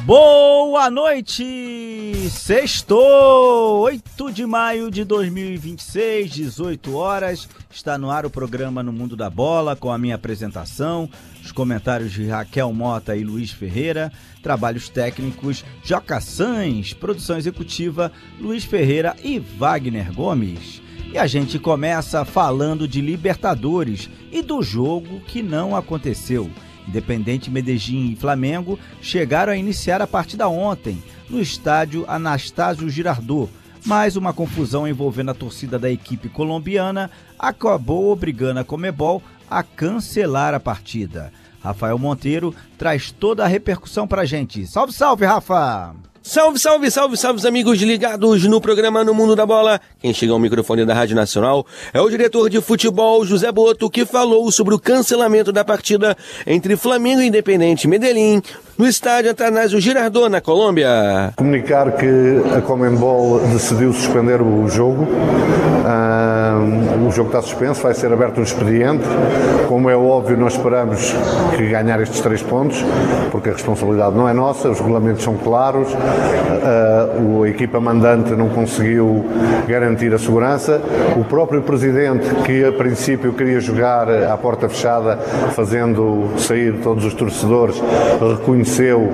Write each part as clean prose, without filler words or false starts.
Boa noite! Sextou! 8 de maio de 2026, 18 horas. Está no ar o programa No Mundo da Bola, com a minha apresentação, os comentários de Raquel Mota e Luiz Ferreira, trabalhos técnicos Joca Sans, produção executiva Luiz Ferreira e Wagner Gomes. E a gente começa falando de Libertadores e do jogo que não aconteceu. Independente Medellín e Flamengo chegaram a iniciar a partida ontem, no estádio Anastácio Girardot, mas uma confusão envolvendo a torcida da equipe colombiana acabou obrigando a Conmebol a cancelar a partida. Rafael Monteiro traz toda a repercussão pra gente. Salve, salve, Rafa! Salve, salve, salve, salve, amigos ligados no programa No Mundo da Bola. Quem chega ao microfone da Rádio Nacional é o diretor de futebol, José Boto, que falou sobre o cancelamento da partida entre Flamengo e Independente Medellín no estádio Anastácio Girardot, na Colômbia. Comunicar que a Conmebol decidiu suspender o jogo. O jogo está suspenso, vai ser aberto um expediente. Como é óbvio, nós esperamos que ganhar estes 3 pontos, porque a responsabilidade não é nossa, os regulamentos são claros. A equipa mandante não conseguiu garantir a segurança. O próprio presidente, que a princípio queria jogar à porta fechada, fazendo sair todos os torcedores, reconheceu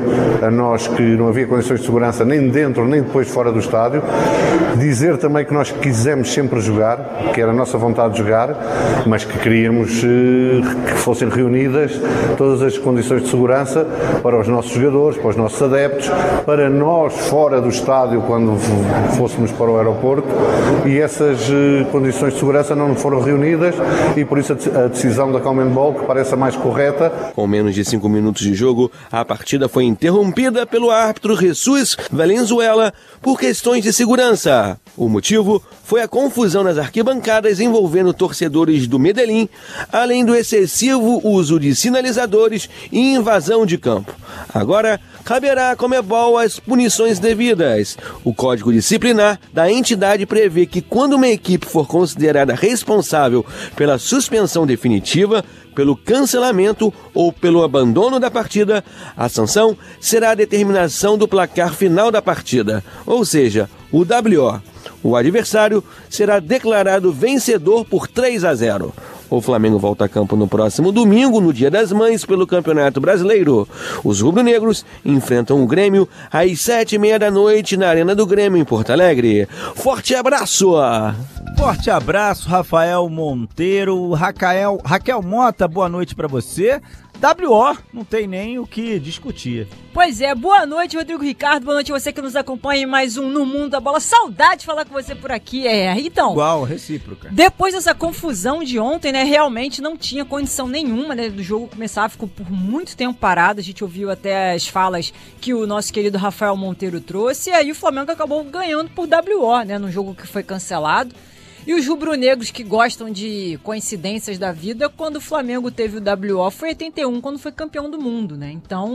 a nós que não havia condições de segurança nem dentro nem depois fora do estádio. Dizer também que nós quisemos sempre jogar, que era a nossa vontade de jogar, mas que queríamos que fossem reunidas todas as condições de segurança para os nossos jogadores, para os nossos adeptos, para nós fora do estádio quando fôssemos para o aeroporto, e essas condições de segurança não foram reunidas, e por isso a decisão da Conmebol, que parece a mais correta. Com menos de 5 minutos de jogo, a partida foi interrompida pelo árbitro Jesus Valenzuela por questões de segurança. O motivo foi a confusão nas arquibancadas envolvendo torcedores do Medellín, além do excessivo uso de sinalizadores e invasão de campo. Agora, caberá à Conmebol as punições devidas. O Código Disciplinar da entidade prevê que quando uma equipe for considerada responsável pela suspensão definitiva, pelo cancelamento ou pelo abandono da partida, a sanção será a determinação do placar final da partida, ou seja, o WO. O adversário será declarado vencedor por 3-0. O Flamengo volta a campo no próximo domingo, no Dia das Mães, pelo Campeonato Brasileiro. Os rubro-negros enfrentam o Grêmio às 7h30 da noite na Arena do Grêmio, em Porto Alegre. Forte abraço! Forte abraço, Rafael Monteiro. Raquel Mota, boa noite pra você. WO, não tem nem o que discutir. Pois é, boa noite, Rodrigo Ricardo, boa noite a você que nos acompanha em mais um No Mundo da Bola. Saudade de falar com você por aqui, então... Igual, recíproca. Depois dessa confusão de ontem, realmente não tinha condição nenhuma, do jogo começar, ficou por muito tempo parado, a gente ouviu até as falas que o nosso querido Rafael Monteiro trouxe, e aí o Flamengo acabou ganhando por WO, no jogo que foi cancelado. E os rubro-negros que gostam de coincidências da vida, quando o Flamengo teve o WO foi em 81, quando foi campeão do mundo, Então,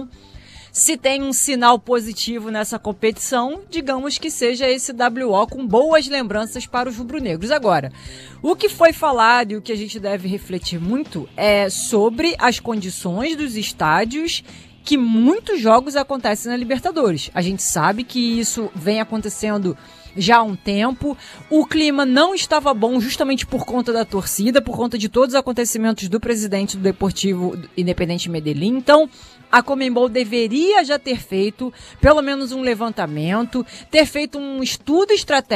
se tem um sinal positivo nessa competição, digamos que seja esse WO com boas lembranças para os rubro-negros. Agora, o que foi falado e o que a gente deve refletir muito é sobre as condições dos estádios que muitos jogos acontecem na Libertadores. A gente sabe que isso vem acontecendo já há um tempo, o clima não estava bom justamente por conta da torcida, por conta de todos os acontecimentos do presidente do Deportivo Independente Medellín. Então, a Conmebol deveria já ter feito pelo menos um levantamento, ter feito um estudo estratégico